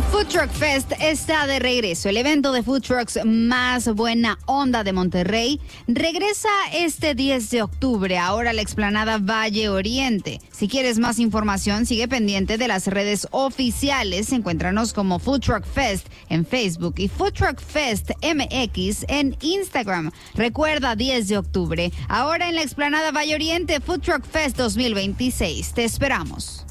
Food Truck Fest está de regreso. El evento de food trucks más buena onda de Monterrey regresa este 10 de octubre, ahora a la explanada Valle Oriente. Si quieres más información, sigue pendiente de las redes oficiales. Encuéntranos como Food Truck Fest en Facebook y Food Truck Fest MX en Instagram. Recuerda, 10 de octubre, ahora en la explanada Valle Oriente, Food Truck Fest 2026. Te esperamos.